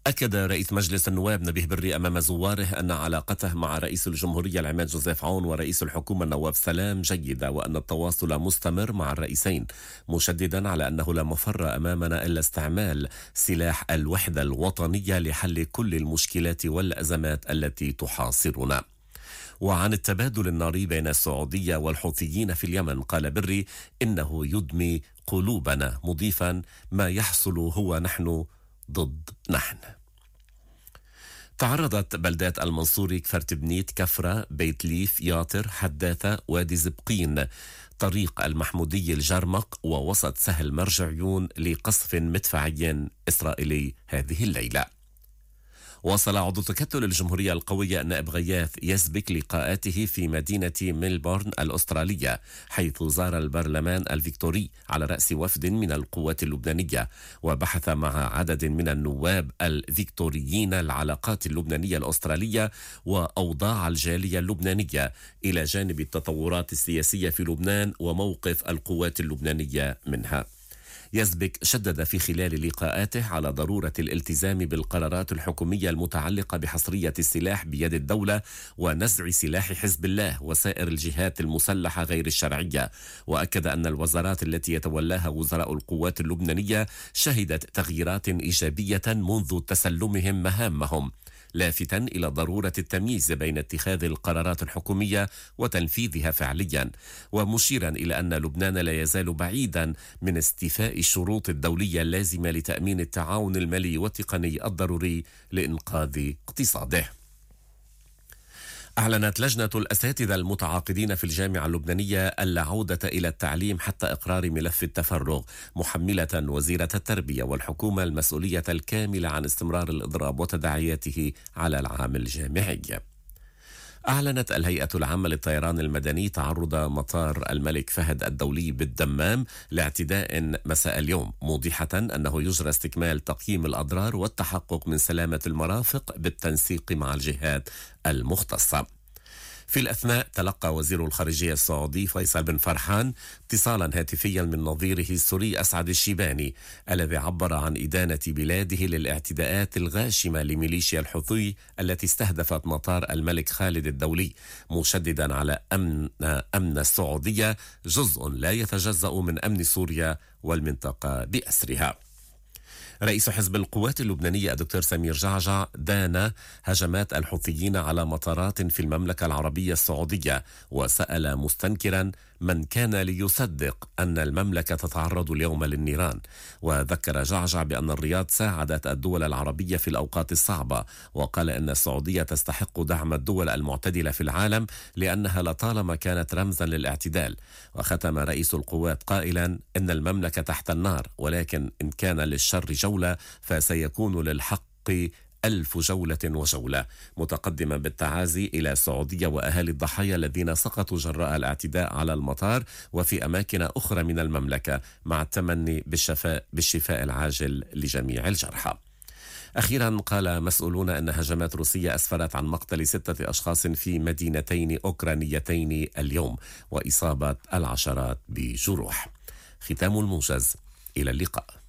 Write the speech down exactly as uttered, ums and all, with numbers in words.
أكد رئيس مجلس النواب نبيه بري أمام زواره أن علاقته مع رئيس الجمهورية العماد جوزيف عون ورئيس الحكومة نواف سلام جيدة، وأن التواصل مستمر مع الرئيسين، مشددا على أنه لا مفر أمامنا إلا استعمال سلاح الوحدة الوطنية لحل كل المشكلات والأزمات التي تحاصرنا. وعن التبادل الناري بين السعودية والحوثيين في اليمن قال بري إنه يدمي قلوبنا، مضيفا ما يحصل هو نحن ضد نحن. تعرضت بلدات المنصوري، كفرتبنيت، كفرة، بيت ليف، ياطر، حداثة، وادي زبقين، طريق المحمودية، الجرمق ووسط سهل مرجعيون لقصف مدفعي إسرائيلي هذه الليلة. واصل عضو تكتل الجمهورية القوية نائب غياث يسبك لقاءاته في مدينة ميلبورن الأسترالية، حيث زار البرلمان الفيكتوري على رأس وفد من القوات اللبنانية، وبحث مع عدد من النواب الفيكتوريين العلاقات اللبنانية الأسترالية وأوضاع الجالية اللبنانية، إلى جانب التطورات السياسية في لبنان وموقف القوات اللبنانية منها. يزبك شدد في خلال لقاءاته على ضرورة الالتزام بالقرارات الحكومية المتعلقة بحصرية السلاح بيد الدولة ونزع سلاح حزب الله وسائر الجهات المسلحة غير الشرعية، وأكد أن الوزارات التي يتولاها وزراء القوات اللبنانية شهدت تغييرات إيجابية منذ تسلمهم مهامهم، لافتا إلى ضرورة التمييز بين اتخاذ القرارات الحكومية وتنفيذها فعليا، ومشيرا إلى أن لبنان لا يزال بعيدا من استيفاء الشروط الدولية اللازمة لتأمين التعاون المالي والتقني الضروري لإنقاذ اقتصاده. أعلنت لجنة الأساتذة المتعاقدين في الجامعة اللبنانية العودة إلى التعليم حتى إقرار ملف التفرغ، محملة وزيرة التربية والحكومة المسؤولية الكاملة عن استمرار الإضراب وتداعياته على العام الجامعي. أعلنت الهيئة العامة للطيران المدني تعرض مطار الملك فهد الدولي بالدمام لاعتداء مساء اليوم، موضحة أنه يجرى استكمال تقييم الأضرار والتحقق من سلامة المرافق بالتنسيق مع الجهات المختصة. في الأثناء تلقى وزير الخارجية السعودي فيصل بن فرحان اتصالا هاتفيا من نظيره السوري أسعد الشيباني، الذي عبر عن إدانة بلاده للاعتداءات الغاشمة لميليشيا الحوثي التي استهدفت مطار الملك خالد الدولي، مشددا على أمن أمن السعودية جزء لا يتجزأ من أمن سوريا والمنطقة بأسرها. رئيس حزب القوات اللبنانية الدكتور سمير جعجع دان هجمات الحوثيين على مطارات في المملكة العربية السعودية، وسأل مستنكرا من كان ليصدق أن المملكة تتعرض اليوم للنيران. وذكر جعجع بأن الرياض ساعدت الدول العربية في الأوقات الصعبة، وقال أن السعودية تستحق دعم الدول المعتدلة في العالم لأنها لطالما كانت رمزا للاعتدال. وختم رئيس القوات قائلا إن المملكة تحت النار، ولكن إن كان للشر جولة فسيكون للحق ألف جولة وجولة، متقدما بالتعازي إلى السعودية وأهالي الضحايا الذين سقطوا جراء الاعتداء على المطار وفي أماكن أخرى من المملكة، مع التمني بالشفاء, بالشفاء العاجل لجميع الجرحى. أخيرا قال مسؤولون أن هجمات روسية أسفرت عن مقتل ستة أشخاص في مدينتين أوكرانيتين اليوم، وإصابة العشرات بجروح. ختام الموجز، إلى اللقاء.